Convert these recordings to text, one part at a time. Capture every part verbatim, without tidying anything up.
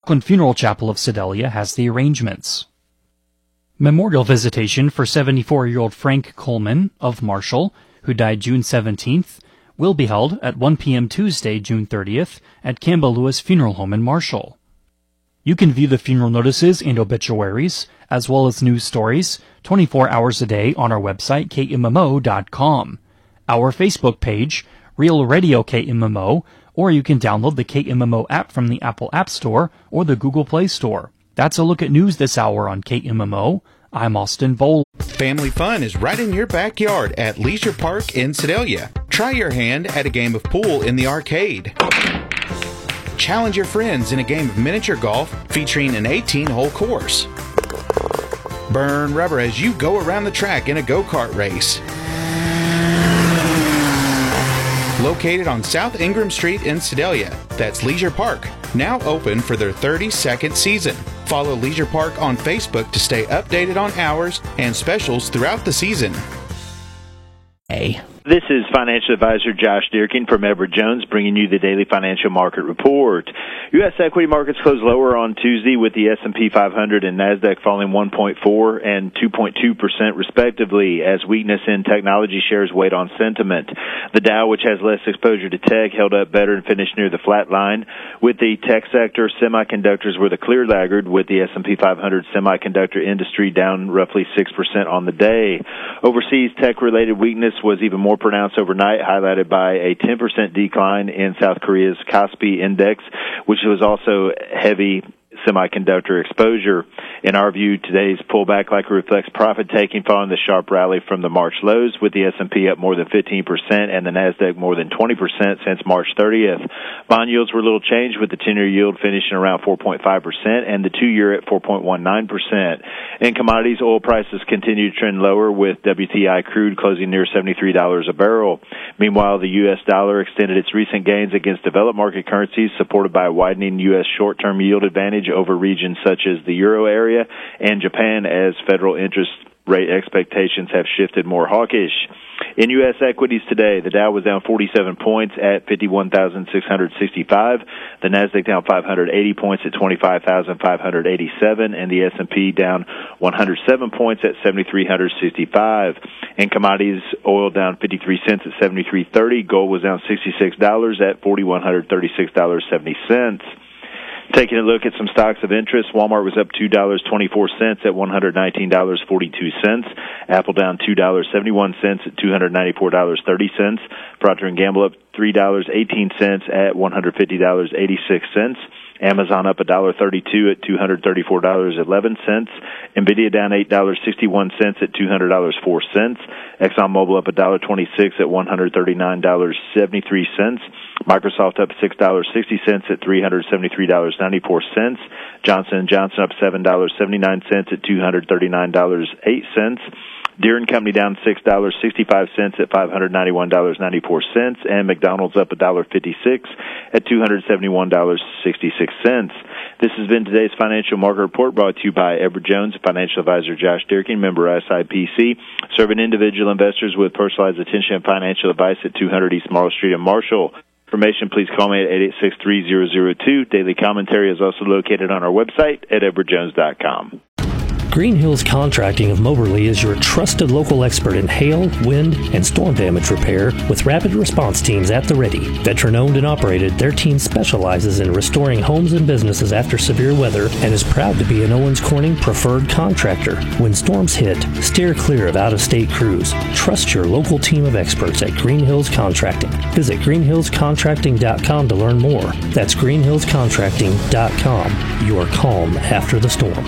Brooklyn Funeral Chapel of Sedalia has the arrangements. Memorial visitation for seventy-four-year-old Frank Coleman of Marshall, who died June seventeenth, will be held at one p.m. Tuesday, June thirtieth, at Campbell Lewis Funeral Home in Marshall. You can view the funeral notices and obituaries, as well as news stories, twenty-four hours a day on our website, K M M O dot com, our Facebook page, Real Radio K M M O, or you can download the K M M O app from the Apple App Store or the Google Play Store. That's a look at news this hour on K M M O. I'm Austin Bowl. Family fun is right in your backyard at Leisure Park in Sedalia. Try your hand at a game of pool in the arcade. Challenge your friends in a game of miniature golf featuring an eighteen-hole course. Burn rubber as you go around the track in a go-kart race. Located on South Ingram Street in Sedalia, that's Leisure Park, now open for their thirty-second season. Follow Leisure Park on Facebook to stay updated on hours and specials throughout the season. Hey. This is financial advisor Josh Dierking from Edward Jones bringing you the daily financial market report. U S equity markets closed lower on Tuesday with the S and P five hundred and NASDAQ falling one point four and two point two percent respectively as weakness in technology shares weighed on sentiment. The Dow, which has less exposure to tech, held up better and finished near the flat line. With the tech sector, semiconductors were the clear laggard with the S and P five hundred semiconductor industry down roughly six percent on the day. Overseas tech-related weakness was even more pronounced overnight, highlighted by a ten percent decline in South Korea's Kospi index, which was also heavy semiconductor exposure. In our view, today's pullback likely reflects profit-taking following the sharp rally from the March lows, with the S and P up more than fifteen percent and the NASDAQ more than twenty percent since March thirtieth. Bond yields were little changed, with the ten-year yield finishing around four point five percent and the two-year at four point one nine percent. In commodities, oil prices continue to trend lower, with W T I crude closing near seventy-three dollars a barrel. Meanwhile, the U S dollar extended its recent gains against developed market currencies, supported by a widening U S short-term yield advantage over regions such as the Euro area and Japan, as federal interest rate expectations have shifted more hawkish. In U S equities today, the Dow was down forty-seven points at fifty-one thousand six hundred sixty-five, the NASDAQ down five hundred eighty points at twenty-five thousand five hundred eighty-seven, and the S and P down one hundred seven points at seven thousand three hundred sixty-five. In commodities, oil down fifty-three cents at seventy-three thirty, gold was down sixty-six dollars at four thousand one hundred thirty-six dollars and seventy cents. Taking a look at some stocks of interest, Walmart was up two dollars and twenty-four cents at one hundred nineteen dollars and forty-two cents. Apple down two dollars and seventy-one cents at two hundred ninety-four dollars and thirty cents. Procter and Gamble up three dollars and eighteen cents at one hundred fifty dollars and eighty-six cents. Amazon up one dollar and thirty-two cents at two hundred thirty-four dollars and eleven cents. Nvidia down eight dollars and sixty-one cents at two hundred dollars and four cents. ExxonMobil up one dollar and twenty-six cents at one hundred thirty-nine dollars and seventy-three cents. Microsoft up six dollars and sixty cents at three hundred seventy-three dollars and ninety-four cents. Johnson and Johnson up seven dollars and seventy-nine cents at two hundred thirty-nine dollars and eight cents. Deere and Company down six dollars and sixty-five cents at five hundred ninety-one dollars and ninety-four cents, and McDonald's up one dollar and fifty-six cents at two hundred seventy-one dollars and sixty-six cents. This has been today's Financial Market Report, brought to you by Edward Jones, financial advisor Josh Dierking, member S I P C, serving individual investors with personalized attention and financial advice at two hundred East Marl Street in Marshall. Information, please call me at eight eight six, three zero zero two. Daily commentary is also located on our website at edward jones dot com. Green Hills Contracting of Moberly is your trusted local expert in hail, wind, and storm damage repair with rapid response teams at the ready. Veteran-owned and operated, their team specializes in restoring homes and businesses after severe weather and is proud to be an Owens Corning preferred contractor. When storms hit, steer clear of out-of-state crews. Trust your local team of experts at Green Hills Contracting. Visit green hills contracting dot com to learn more. That's green hills contracting dot com. Your calm after the storm.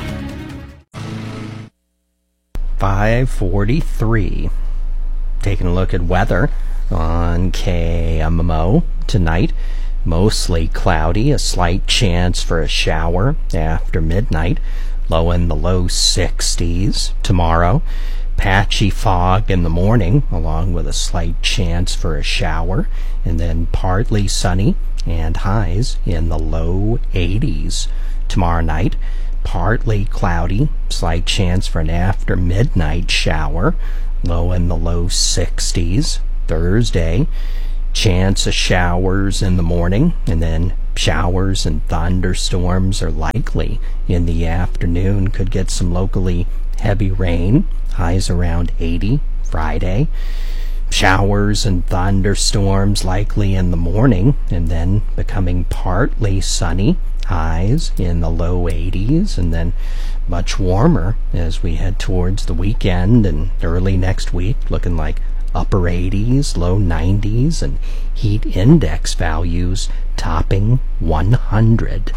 five forty-three. Taking a look at weather on K M M O tonight. Mostly cloudy, a slight chance for a shower after midnight. Low in the low sixties. Tomorrow, patchy fog in the morning, along with a slight chance for a shower, and then partly sunny and highs in the low eighties. Tomorrow night, partly cloudy, slight chance for an after midnight shower, low in the low sixties. Thursday, chance of showers in the morning, and then Showers and thunderstorms are likely in the afternoon. Could get some locally heavy rain. Highs around eighty Friday. Showers and thunderstorms likely in the morning, and then becoming partly sunny. Highs in the low eighties, and then much warmer as we head towards the weekend and early next week, looking like upper eighties, low nineties, and heat index values topping one hundred.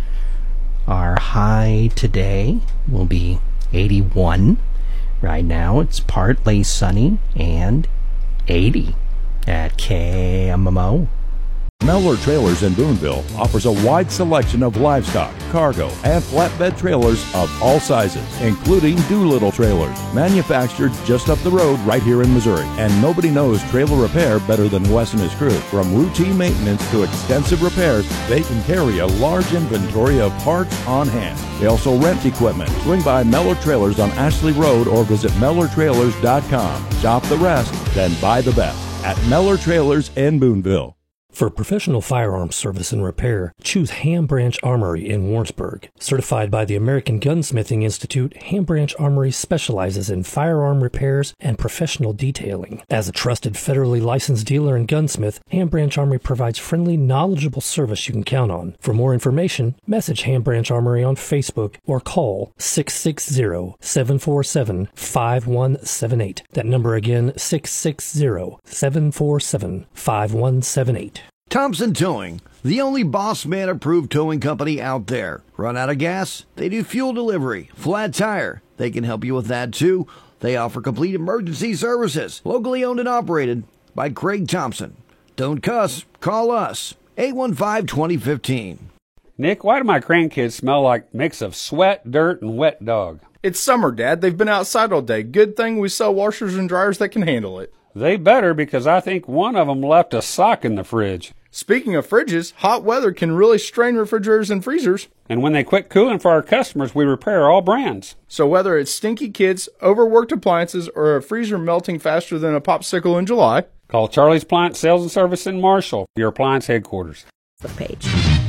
Our high today will be eighty-one. Right now it's partly sunny and eighty at K M M O. Mellor Trailers in Boonville offers a wide selection of livestock, cargo, and flatbed trailers of all sizes, including Doolittle trailers, manufactured just up the road right here in Missouri. And nobody knows trailer repair better than Wes and his crew. From routine maintenance to extensive repairs, they can carry a large inventory of parts on hand. They also rent equipment. Swing by Mellor Trailers on Ashley Road or visit Mellor Trailers dot com. Shop the rest, then buy the best at Mellor Trailers in Boonville. For professional firearms service and repair, choose Ham Branch Armory in Warrensburg. Certified by the American Gunsmithing Institute, Ham Branch Armory specializes in firearm repairs and professional detailing. As a trusted federally licensed dealer and gunsmith, Ham Branch Armory provides friendly, knowledgeable service you can count on. For more information, message Ham Branch Armory on Facebook or call six six zero, seven four seven, five one seven eight. That number again, six six zero, seven four seven, five one seven eight. Thompson Towing, the only Boss Man approved towing company out there. Run out of gas? They do fuel delivery. Flat tire? They can help you with that too. They offer complete emergency services. Locally owned and operated by Craig Thompson. Don't cuss. Call us. eight one five, two zero one five. Nick, why do my grandkids smell like mix of sweat, dirt, and wet dog? It's summer, Dad. They've been outside all day. Good thing we sell washers and dryers that can handle it. They better, because I think one of them left a sock in the fridge. Speaking of fridges, hot weather can really strain refrigerators and freezers. And when they quit cooling for our customers, we repair all brands. So whether it's stinky kids, overworked appliances, or a freezer melting faster than a popsicle in July, call Charlie's Appliance Sales and Service in Marshall, your appliance headquarters. Page.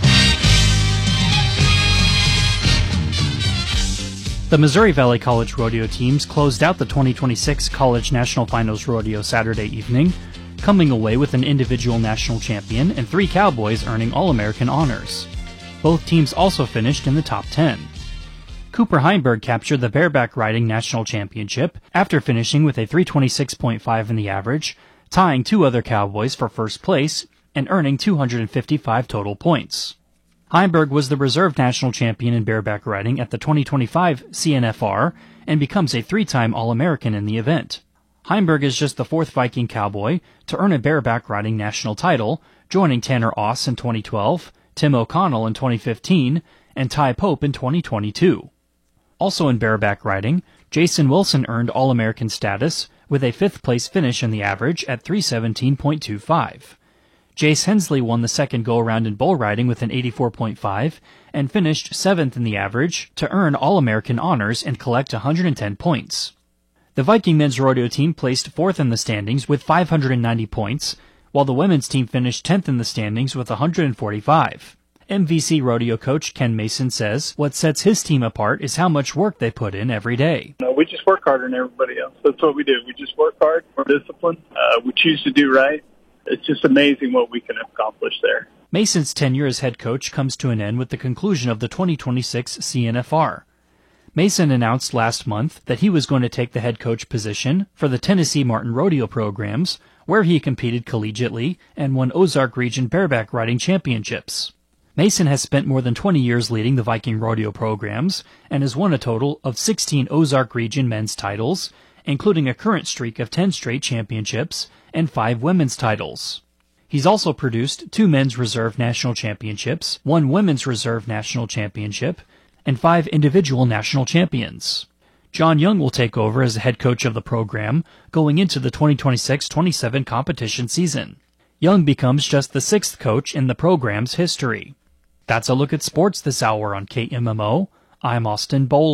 The Missouri Valley College Rodeo teams closed out the twenty twenty-six College National Finals Rodeo Saturday evening, coming away with an individual national champion and three cowboys earning All-American honors. Both teams also finished in the top ten. Cooper Heinberg captured the bareback riding national championship after finishing with a three twenty-six point five in the average, tying two other cowboys for first place and earning two hundred fifty-five total points. Heinberg was the reserve national champion in bareback riding at the twenty twenty-five C N F R and becomes a three-time All-American in the event. Heinberg is just the fourth Viking cowboy to earn a bareback riding national title, joining Tanner Oss in twenty twelve, Tim O'Connell in twenty fifteen, and Ty Pope in twenty twenty-two. Also in bareback riding, Jason Wilson earned All-American status with a fifth-place finish in the average at three seventeen point two five. Jace Hensley won the second go-around in bull riding with an eighty-four point five and finished seventh in the average to earn All-American honors and collect one hundred ten points. The Viking men's rodeo team placed fourth in the standings with five hundred ninety points, while the women's team finished tenth in the standings with one hundred forty-five. M V C rodeo coach Ken Mason says what sets his team apart is how much work they put in every day. No, we just work harder than everybody else. That's what we do. We just work hard. We're disciplined. Uh, we choose to do right. It's just amazing what we can accomplish there. Mason's tenure as head coach comes to an end with the conclusion of the twenty twenty-six C N F R. Mason announced last month that he was going to take the head coach position for the Tennessee Martin Rodeo programs, where he competed collegiately and won Ozark Region bareback riding championships. Mason has spent more than twenty years leading the Viking Rodeo programs and has won a total of sixteen Ozark Region men's titles, including a current streak of ten straight championships and five women's titles. He's also produced two men's reserve national championships, one women's reserve national championship, and five individual national champions. John Young will take over as the head coach of the program going into the twenty twenty-six twenty-seven competition season. Young becomes just the sixth coach in the program's history. That's a look at sports this hour on K M M O. I'm Austin Bolin.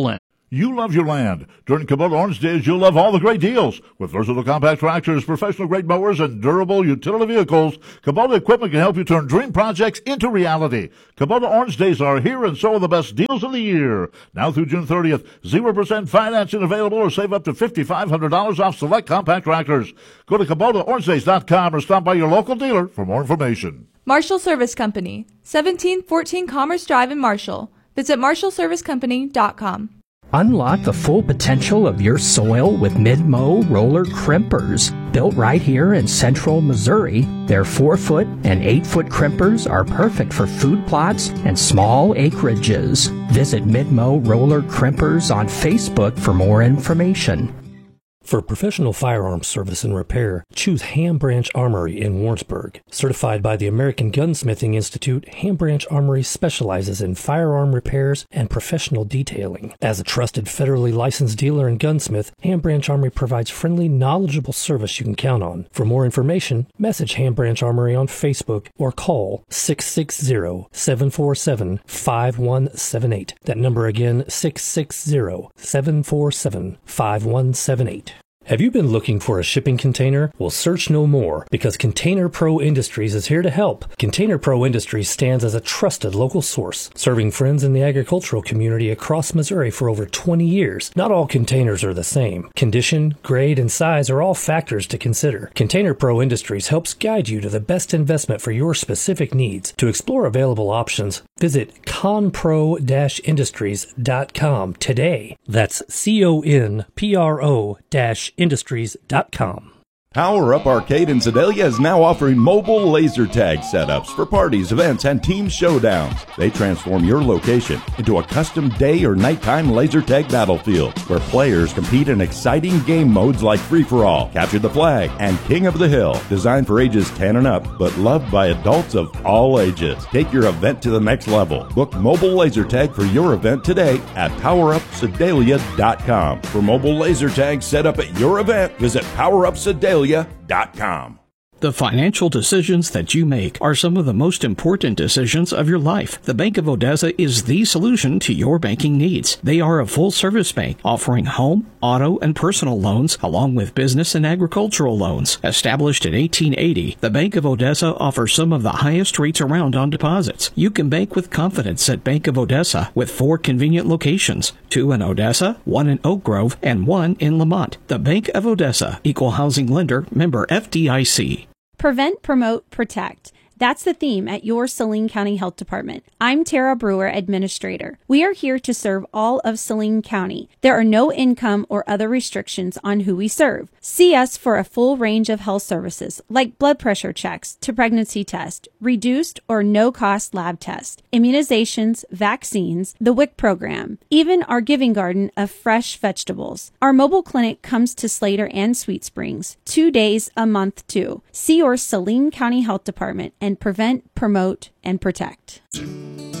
You love your land. During Kubota Orange Days, you'll love all the great deals. With versatile compact tractors, professional-grade mowers, and durable utility vehicles, Kubota equipment can help you turn dream projects into reality. Kubota Orange Days are here, and so are the best deals of the year. Now through June thirtieth, zero percent financing available, or save up to five thousand five hundred dollars off select compact tractors. Go to Kubota Orange Days dot com or stop by your local dealer for more information. Marshall Service Company, seventeen fourteen Commerce Drive in Marshall. Visit marshall service company dot com. Unlock the full potential of your soil with Mid-Mow roller crimpers. Built right here in central Missouri, their four-foot and eight-foot crimpers are perfect for food plots and small acreages. Visit Mid-Mow roller crimpers on Facebook for more information. For professional firearms service and repair, choose Ham Branch Armory in Warrensburg. Certified by the American Gunsmithing Institute, Ham Branch Armory specializes in firearm repairs and professional detailing. As a trusted federally licensed dealer and gunsmith, Ham Branch Armory provides friendly, knowledgeable service you can count on. For more information, message Ham Branch Armory on Facebook or call six six zero, seven four seven, five one seven eight. That number again, six six zero, seven four seven, five one seven eight. Have you been looking for a shipping container? Well, search no more, because Container Pro Industries is here to help. Container Pro Industries stands as a trusted local source, serving friends in the agricultural community across Missouri for over twenty years. Not all containers are the same. Condition, grade, and size are all factors to consider. Container Pro Industries helps guide you to the best investment for your specific needs. To explore available options, visit conpro industries dot com today. That's C O N P R O industries dot com. Power Up Arcade in Sedalia is now offering mobile laser tag setups for parties, events, and team showdowns. They transform your location into a custom day or nighttime laser tag battlefield where players compete in exciting game modes like Free-for-All, Capture the Flag, and King of the Hill. Designed for ages ten and up, but loved by adults of all ages. Take your event to the next level. Book mobile laser tag for your event today at power up sedalia dot com. For mobile laser tag set up at your event, visit power up sedalia dot com. The financial decisions that you make are some of the most important decisions of your life. The Bank of Odessa is the solution to your banking needs. They are a full-service bank offering home, auto, and personal loans, along with business and agricultural loans. Established in eighteen eighty, the Bank of Odessa offers some of the highest rates around on deposits. You can bank with confidence at Bank of Odessa with four convenient locations, two in Odessa, one in Oak Grove, and one in Lamont. The Bank of Odessa, Equal Housing Lender, member F D I C. Prevent, promote, protect. That's the theme at your Saline County Health Department. I'm Tara Brewer, Administrator. We are here to serve all of Saline County. There are no income or other restrictions on who we serve. See us for a full range of health services like blood pressure checks to pregnancy test, reduced or no-cost lab tests, immunizations, vaccines, the W I C program, even our giving garden of fresh vegetables. Our mobile clinic comes to Slater and Sweet Springs, two days a month too. See your Saline County Health Department and prevent, promote, and protect.